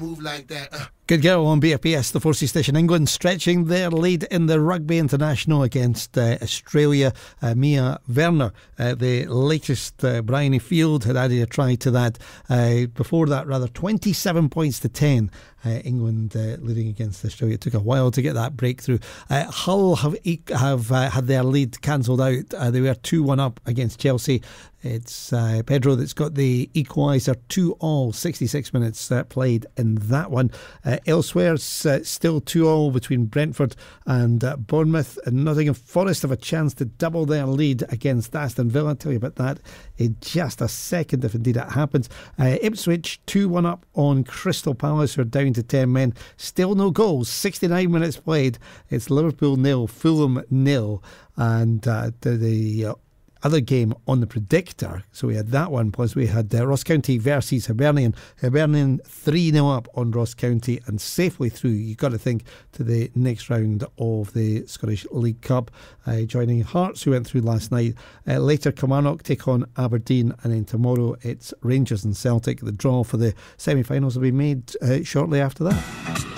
move like that. Good girl on BFBS, the 4C station. England stretching their lead in the Rugby International against Australia. Mia Werner, the latest Bryony Field, had added a try to that. Before that, 27 points to 10. England leading against Australia. It took a while to get that breakthrough. Hull have had their lead cancelled out. They were 2-1 up against Chelsea. It's Pedro that's got the equaliser, 2-2, 66 minutes played in that one. Elsewhere, still 2-2 between Brentford and Bournemouth. And Nottingham Forest have a chance to double their lead against Aston Villa. I'll tell you about that in just a second, if indeed it happens. Ipswich 2-1 up on Crystal Palace, who are down to 10 men. Still no goals, 69 minutes played. It's Liverpool 0, Fulham 0. And the other game on the predictor, so we had that one, plus we had Ross County versus Hibernian. Hibernian 3-0 up on Ross County and safely through, you've got to think, to the next round of the Scottish League Cup, joining Hearts, who went through last night. Later, Kilmarnock take on Aberdeen, and then tomorrow it's Rangers and Celtic. The draw for the semi-finals will be made shortly after that.